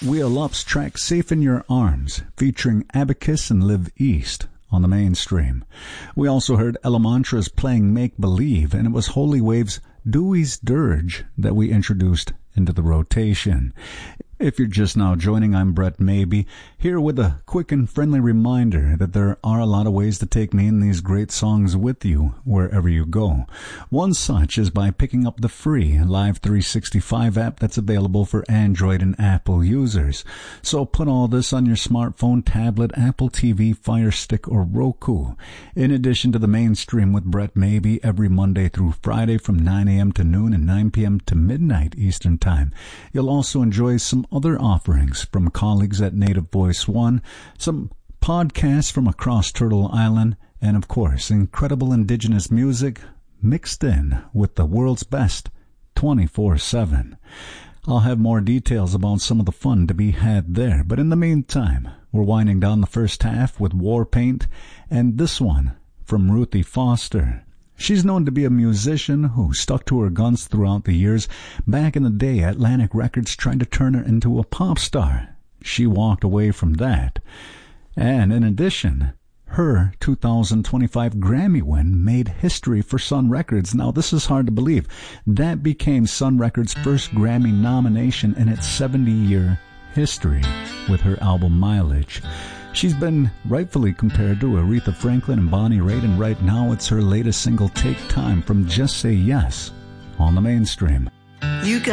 Wheel Up's track Safe in Your Arms, featuring Abacus and Live East on the mainstream. We also heard Ella Mantra's Playing Make Believe, and it was Holy Wave's Dewey's Dirge that we introduced into the rotation. If you're just now joining, I'm Brett Maybe, here with a quick and friendly reminder that there are a lot of ways to take me and these great songs with you wherever you go. One such is by picking up the free Live 365 app that's available for Android and Apple users. So put all this on your smartphone, tablet, Apple TV, Fire Stick, or Roku. In addition to the mainstream with Brett Maybe every Monday through Friday from 9 a.m. to noon and 9 p.m. to midnight Eastern Time, you'll also enjoy some other offerings from colleagues at Native Voice One, some podcasts from across Turtle Island, and of course, incredible indigenous music mixed in with the world's best 24/7. I'll have more details about some of the fun to be had there, but in the meantime, we're winding down the first half with War Paint, and this one from Ruthie Foster. She's known to be a musician who stuck to her guns throughout the years. Back in the day, Atlantic Records tried to turn her into a pop star. She walked away from that. And in addition, her 2025 Grammy win made history for Sun Records. Now, this is hard to believe. That became Sun Records' first Grammy nomination in its 70-year history with her album Mileage. She's been rightfully compared to Aretha Franklin and Bonnie Raitt, and right now it's her latest single, Take Time, from Just Say Yes, on the mainstream.